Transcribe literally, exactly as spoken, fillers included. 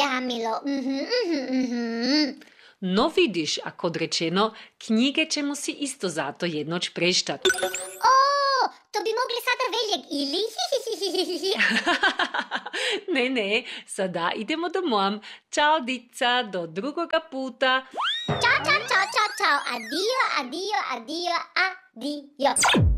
Ja, Milo, mhm, mhm, mhm. No vidiš, a kod rečeno, knjige ćemo si isto zato jednoć preštat. O, to bi mogli sada veljeg ili? Ne, ne, sada idemo domov. Ćao, dica, do drugoga puta. Ciao, ciao, ciao, ciao, ciao. Addio, addio, addio, addio.